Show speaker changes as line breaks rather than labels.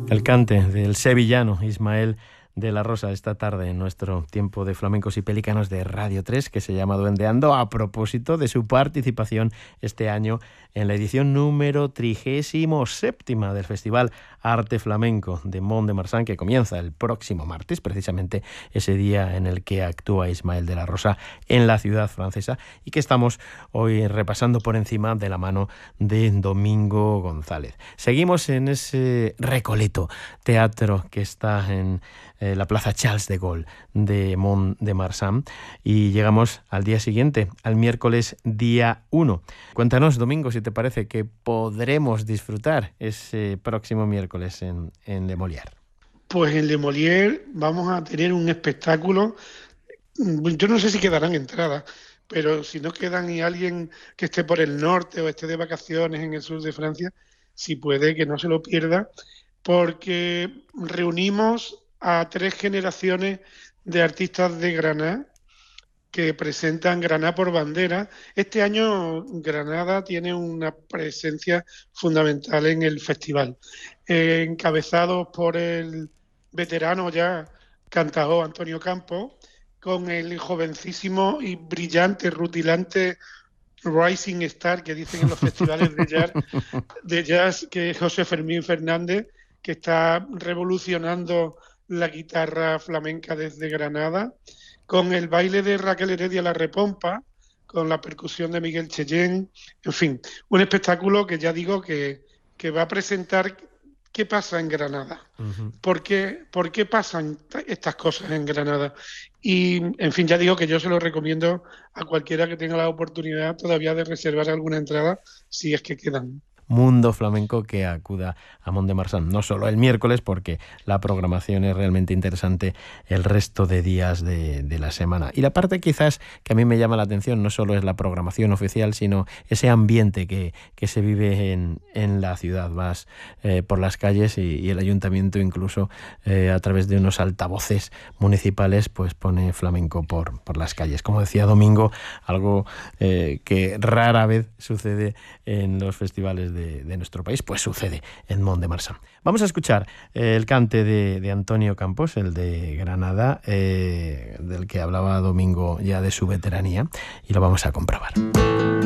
El cante del sevillano Ismael de la Rosa esta tarde en nuestro tiempo de flamencos y pelícanos de Radio 3, que se llama Duendeando, a propósito de su participación este año en la edición número 37 del Festival Arte Flamenco de Mont-de-Marsan, que comienza el próximo martes, precisamente ese día en el que actúa Ismael de la Rosa en la ciudad francesa, y que estamos hoy repasando por encima de la mano de Domingo González. Seguimos en ese Recoleto teatro que está en la Plaza Charles de Gaulle de Mont-de-Marsan, y llegamos al día siguiente, al miércoles día 1. Cuéntanos, Domingo, si te parece, que podremos disfrutar ese próximo miércoles en Le Molière.
Pues en Le Molière vamos a tener un espectáculo. Yo no sé si quedarán entradas, pero si no quedan y alguien que esté por el norte o esté de vacaciones en el sur de Francia, si puede, que no se lo pierda, porque reunimos a 3 generaciones de artistas de Granada que presentan Granada por bandera. Este año Granada tiene una presencia fundamental en el festival, encabezados por el veterano ya cantaor Antonio Campos, con el jovencísimo y brillante, rutilante Rising Star que dicen en los festivales de jazz, que es José Fermín Fernández, que está revolucionando la guitarra flamenca desde Granada, con el baile de Raquel Heredia La Repompa, con la percusión de Miguel Cheyenne. En fin, un espectáculo que ya digo que va a presentar qué pasa en Granada, por qué pasan estas cosas en Granada. Y, en fin, ya digo que yo se lo recomiendo a cualquiera que tenga la oportunidad todavía de reservar alguna entrada, si es que quedan.
Mundo flamenco que acuda a Mont-de-Marsan, no solo el miércoles, porque la programación es realmente interesante el resto de días de la semana. Y la parte quizás que a mí me llama la atención no solo es la programación oficial, sino ese ambiente que se vive en la ciudad. Vas por las calles y el ayuntamiento incluso a través de unos altavoces municipales pues pone flamenco por las calles. Como decía Domingo, algo que rara vez sucede en los festivales de nuestro país, pues sucede en Mont-de-Marsan. Vamos a escuchar el cante de Antonio Campos, el de Granada, del que hablaba Domingo ya de su veteranía, y lo vamos a comprobar.